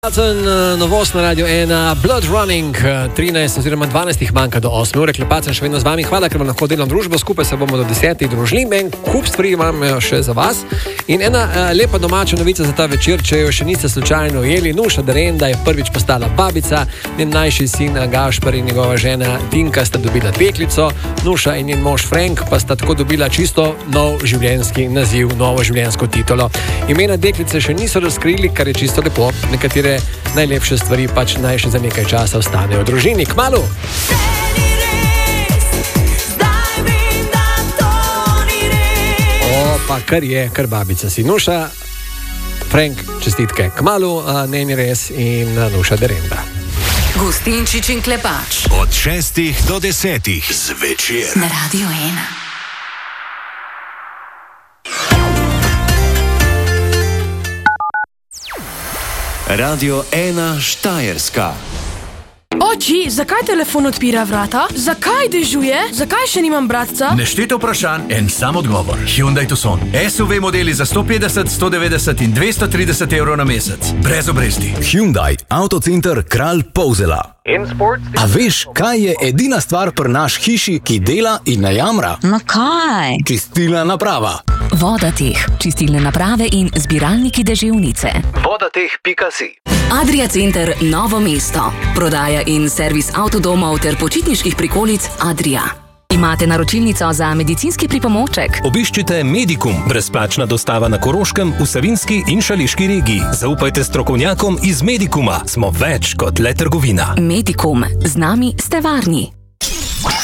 Novost na Radio 1, Blood Running, 13 oziroma 12 manjka do 8 ure. Klepacem še vedno z vami. Hvala, ker vam lahko delam družbo. Skupaj se bomo do 10 družili. En kup stvari imam še za vas. In ena lepa domača novica za ta večer, če jo še niste slučajno ujeli. Nuša Derenda je prvič postala babica. Njen najši sin Gašper in njegova žena Tinka sta dobila deklico. Nuša in njen mož Frank pa sta tako dobila čisto nov življenjski naziv, novo življenjsko titulo. Imena deklice še niso razkrili, kar je čisto lepo. Nekatere najlepše stvari pač naj še za nekaj časa ostanejo v družini. Kmalu! Pa kar je, kar babica si. Nuša, Frank, čestitke. Kmalu, Neni Res in Nuša Derenda. Gustinčič in Klepač. Od 6 do 10 zvečer. Na Radio 1. Radio 1 Štajerska. Oči, zakaj telefon odpira vrata? Zakaj dežuje? Zakaj še nimam bratca? Nešteto vprašanj, en sam odgovor. Hyundai Tucson. SUV modeli za 150, 190 in 230 evrov na mesec. Brez obresti. Hyundai, Autocenter Kralj Polzela. A veš, kaj je edina stvar pri naš hiši, ki dela in ne jamra? No kaj? Čistilna naprava. Vodateh, čistilne naprave in zbiralniki deževnice. Vodateh.si. Adria Center Novo mesto. Prodaja in servis avtodomov ter počitniških prikolic Adria. Imate naročilnico za medicinski pripomoček? Obiščite Medikum, brezplačna dostava na Koroškem, v Savinjski in Šaleški regiji. Zaupajte strokovnjakom iz Medikuma. Smo več kot le trgovina. Medikum. Z nami ste varni.